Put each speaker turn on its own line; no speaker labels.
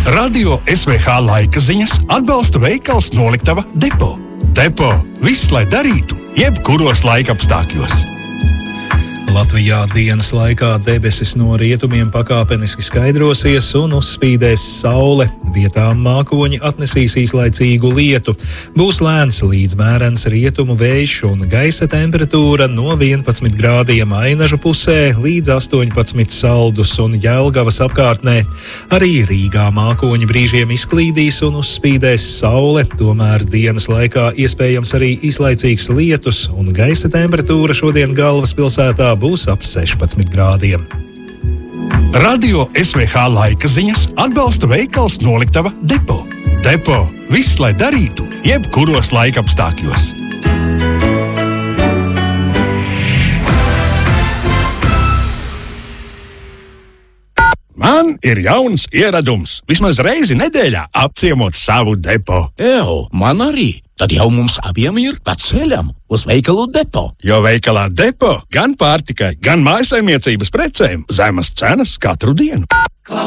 Radio SVH laika ziņas atbalsta veikals Noliktava Depo. Depo – viss, lai darītu, jebkuros laikapstākļos.
Latvijā dienas laikā debesis no rietumiem pakāpeniski skaidrosies un uzspīdēs saule. Vietām mākoņi atnesīs īslaicīgu lietu. Būs lēns līdz mērens rietumu vējš un gaisa temperatūra no 11 grādiem Ainažu pusē līdz 18 Saldus un Jelgavas apkārtnē. Arī Rīgā mākoņi brīžiem izklīdīs un uzspīdēs saule, tomēr dienas laikā iespējams arī īslaicīgs lietus un gaisa temperatūra šodien galvaspilsētā būs ap 16 grādiem.
Radio SVH laika ziņas atbalsta veikals Noliktava Depo. Depo – viss, lai darītu, jebkuros laikapstākļos. Man ir jauns ieradums. Vismaz reizi nedēļā apciemot savu depo.
Man arī. Tad jau mums abiem ir pa ceļam uz veikalu Depo.
Jo veikalā Depo gan pārtikai, gan mājasaimniecības precēm zemas cenas katru dienu.